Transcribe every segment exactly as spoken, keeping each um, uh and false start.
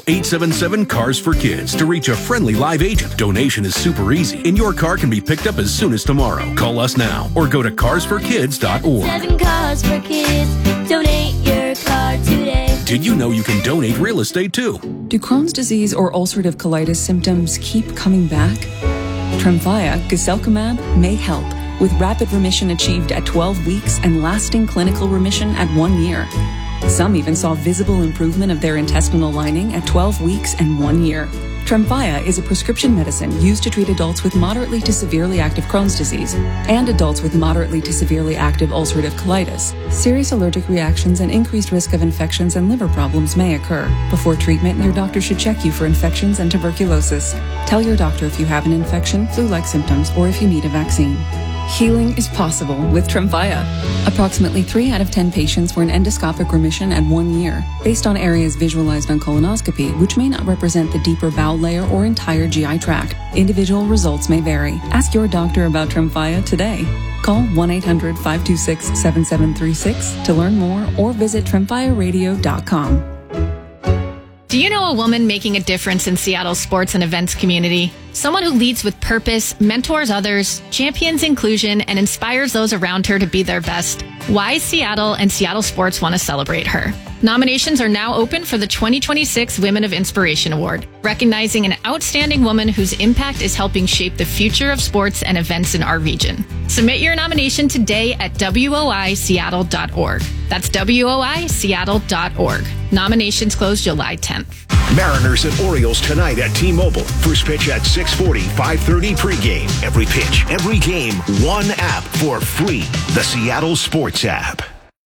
Call eight seven seven, C A R S for Kids to reach a friendly live agent. Donation is super easy, and your car can be picked up as soon as tomorrow. Call us now or go to cars for kids dot org. Seven Cars for Kids. Donate your car today. Did you know you can donate real estate too? Do Crohn's disease or ulcerative colitis symptoms keep coming back? Tremfya, guselkumab, may help, with rapid remission achieved at twelve weeks and lasting clinical remission at one year. Some even saw visible improvement of their intestinal lining at twelve weeks and one year. Tremfya is a prescription medicine used to treat adults with moderately to severely active Crohn's disease and adults with moderately to severely active ulcerative colitis. Serious allergic reactions and increased risk of infections and liver problems may occur. Before treatment, your doctor should check you for infections and tuberculosis. Tell your doctor if you have an infection, flu-like symptoms, or if you need a vaccine. Healing is possible with Tremfya. Approximately three out of ten patients were in endoscopic remission at one year, based on areas visualized on colonoscopy, which may not represent the deeper bowel layer or entire G I tract. Individual results may vary. Ask your doctor about Tremfya today. Call one eight hundred, five two six, seven seven three six to learn more or visit tremfya radio dot com. Do you know a woman making a difference in Seattle's sports and events community? Someone who leads with purpose, mentors others, champions inclusion, and inspires those around her to be their best. Why Seattle and Seattle Sports want to celebrate her. Nominations are now open for the twenty twenty-six Women of Inspiration Award, recognizing an outstanding woman whose impact is helping shape the future of sports and events in our region. Submit your nomination today at W O I Seattle dot org. That's W O I Seattle dot org. Nominations close July tenth. Mariners and Orioles tonight at T-Mobile. First pitch at six forty, five thirty pregame. Every pitch, every game, one app for free. The Seattle Sports app.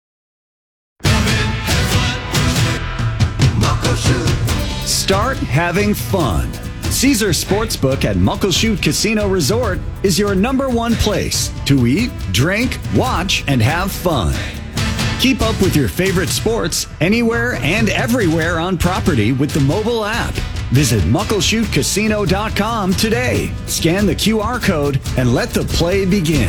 Start having fun. Caesar Sportsbook at Muckleshoot Casino Resort is your number one place to eat, drink, watch, and have fun. Keep up with your favorite sports anywhere and everywhere on property with the mobile app. Visit muckleshoot casino dot com today. Scan the Q R code and let the play begin.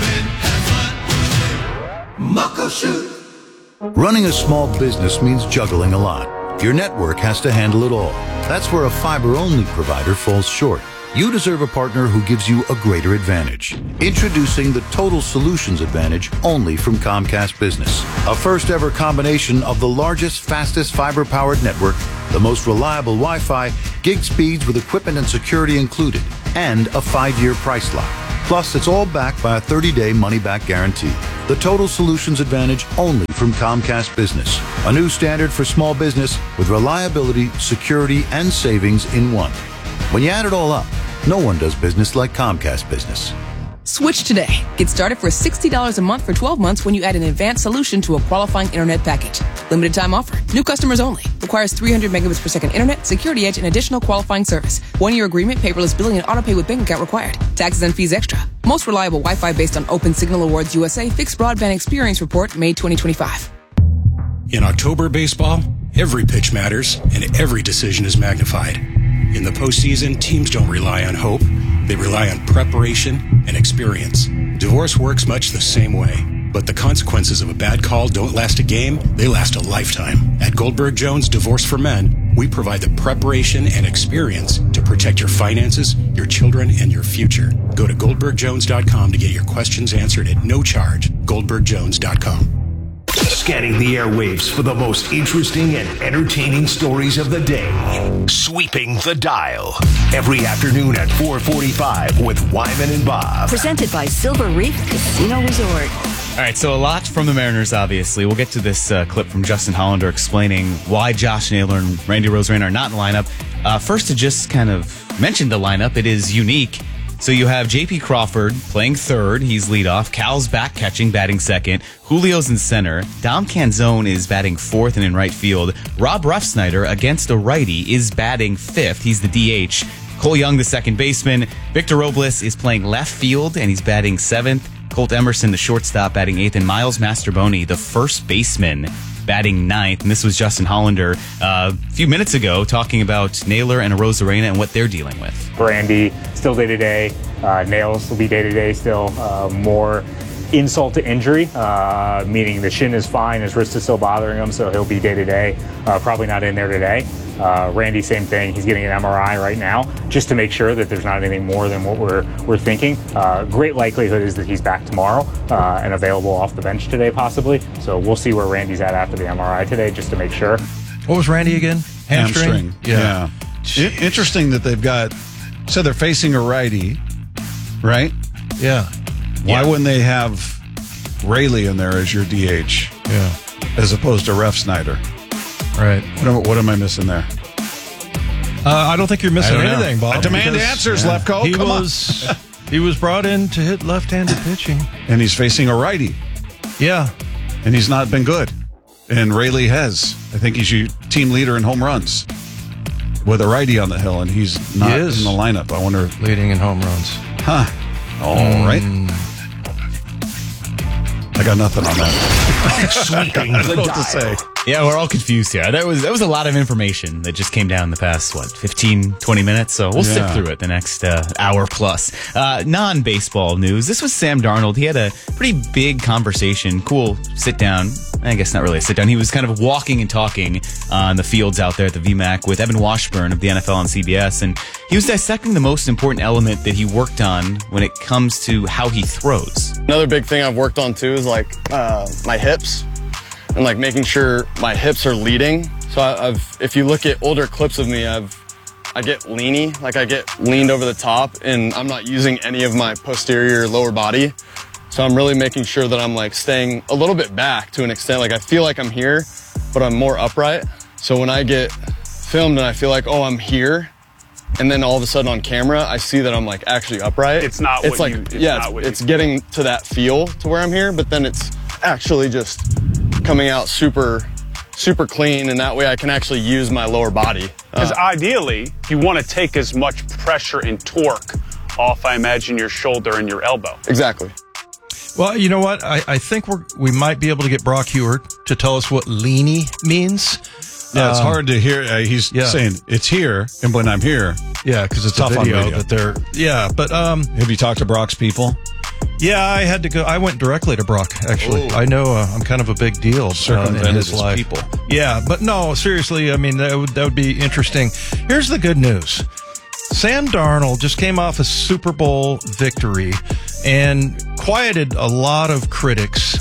Muckleshoot. Running a small business means juggling a lot. Your network has to handle it all. That's where a fiber-only provider falls short. You deserve a partner who gives you a greater advantage. Introducing the Total Solutions Advantage only from Comcast Business. A first-ever combination of the largest, fastest fiber-powered network, the most reliable Wi-Fi, gig speeds with equipment and security included, and a five-year price lock. Plus, it's all backed by a thirty-day money-back guarantee. The Total Solutions Advantage only from Comcast Business. A new standard for small business with reliability, security, and savings in one. When you add it all up, no one does business like Comcast Business. Switch today. Get started for sixty dollars a month for twelve months when you add an advanced solution to a qualifying internet package. Limited time offer. New customers only. Requires three hundred megabits per second internet, security edge, and additional qualifying service. One-year agreement, paperless billing, and autopay with bank account required. Taxes and fees extra. Most reliable Wi-Fi based on Open Signal Awards U S A Fixed Broadband Experience Report, May twenty twenty-five. In October baseball, every pitch matters and every decision is magnified. In the postseason, teams don't rely on hope. They rely on preparation and experience. Divorce works much the same way. But the consequences of a bad call don't last a game, they last a lifetime. At Goldberg Jones Divorce for Men, we provide the preparation and experience to protect your finances, your children, and your future. Go to goldberg jones dot com to get your questions answered at no charge. goldberg jones dot com. Scanning the airwaves for the most interesting and entertaining stories of the day. Sweeping the dial. Every afternoon at four forty-five with Wyman and Bob. Presented by Silver Reef Casino Resort. All right, so a lot from the Mariners, obviously. We'll get to this uh, clip from Justin Hollander explaining why Josh Naylor and Randy Arozarena are not in the lineup. Uh, first, to just kind of mention the lineup, it is unique. So you have J P Crawford playing third. He's leadoff. Cal's back catching, batting second. Julio's in center. Dom Canzone is batting fourth and in right field. Rob Refsnyder, against a righty, is batting fifth. He's the D H. Cole Young, the second baseman. Victor Robles is playing left field, and he's batting seventh. Colt Emerson, the shortstop, batting eighth. And Miles Mastroboni, the first baseman, batting ninth. And this was Justin Hollander uh, a few minutes ago talking about Naylor and Arozarena and what they're dealing with. Randy, still day-to-day. Uh, Nails will be day-to-day still. Uh, more insult to injury, uh, meaning the shin is fine, his wrist is still bothering him, so he'll be day-to-day. Uh, probably not in there today. Uh, Randy, same thing. He's getting an M R I right now just to make sure that there's not anything more than what we're we're thinking. Uh, great likelihood is that he's back tomorrow uh, and available off the bench today, possibly. So we'll see where Randy's at after the M R I today, just to make sure. What was Randy again? Hamstring. Hamstring. Yeah. yeah. I- interesting that they've got. So they're facing a righty, right? Yeah. Why yeah. wouldn't they have Rayleigh in there as your D H? Yeah. As opposed to Ref Snyder. Right. What am, what am I missing there? Uh, I don't think you're missing anything, know. Bob. I demand answers, yeah. Lefko. He Come was he was brought in to hit left-handed pitching, and he's facing a righty. Yeah, and he's not been good. And Rayleigh has. I think he's your team leader in home runs with a righty on the hill, and he's not he is in the lineup. I wonder, leading in home runs. Huh? All mm. right. I got nothing on that. Sweeping I don't know what to say. Yeah, we're all confused here. That was that was a lot of information that just came down the past, what, fifteen, twenty minutes? So we'll Yeah. sit through it the next uh, hour plus. Uh, non-baseball news. This was Sam Darnold. He had a pretty big conversation. Cool sit down. I guess not really a sit down. He was kind of walking and talking on the fields out there at the V MAC with Evan Washburn of the N F L on C B S. And he was dissecting the most important element that he worked on when it comes to how he throws. Another big thing I've worked on too is like uh, my hips. And like making sure my hips are leading. So I, I've, if you look at older clips of me, I've, I get leany, like I get leaned over the top, and I'm not using any of my posterior lower body. So I'm really making sure that I'm like staying a little bit back to an extent. Like I feel like I'm here, but I'm more upright. So when I get filmed and I feel like, oh, I'm here, and then all of a sudden on camera, I see that I'm like actually upright. It's not It's what like, you, it's yeah, not it's, what it's you getting to that feel to where I'm here, but then it's actually just coming out super, super clean, and that way I can actually use my lower body. Because Uh, ideally, you want to take as much pressure and torque off, I imagine, your shoulder and your elbow. Exactly. Well, you know what? I, I think we're we might be able to get Brock Heward to tell us what leany means. Yeah, it's Um, hard to hear. Uh, he's yeah. saying it's here, and when I'm here, Yeah, because it's tough a on video radio. that they're. Yeah, but um, have you talked to Brock's people? Yeah, I had to go. I went directly to Brock. Actually, Ooh. I know uh, I'm kind of a big deal uh, in Circumvented his his life. people. Yeah, but no, seriously. I mean, that would that would be interesting. Here's the good news: Sam Darnold just came off a Super Bowl victory and quieted a lot of critics.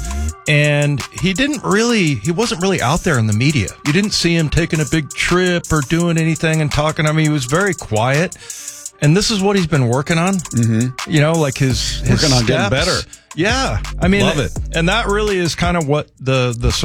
And he didn't really, he wasn't really out there in the media. You didn't see him taking a big trip or doing anything and talking. I mean, he was very quiet. And this is what he's been working on. Mm-hmm. You know, like his, his Working on getting steps. better. Yeah. I mean, Love it. And that really is kind of what the, the